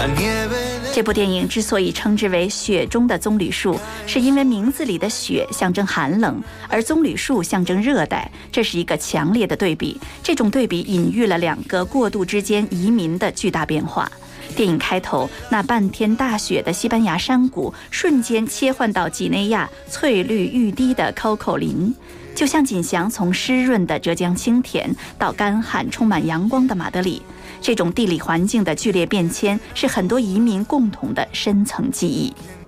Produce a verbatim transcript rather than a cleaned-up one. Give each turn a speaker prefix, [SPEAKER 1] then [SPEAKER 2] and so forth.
[SPEAKER 1] 这部电影之所以称之为雪中的棕榈树，是因为名字里的雪象征寒冷，而棕榈树象征热带，这是一个强烈的对比。这种对比隐喻了两个过渡之间移民的巨大变化。电影开头那漫天大雪的西班牙山谷，瞬间切换到几内亚翠绿欲滴的 Coco 林，就像锦祥从湿润的浙江青田到干旱充满阳光的马德里。这种地理环境的剧烈变迁，是很多移民共同的深层记忆。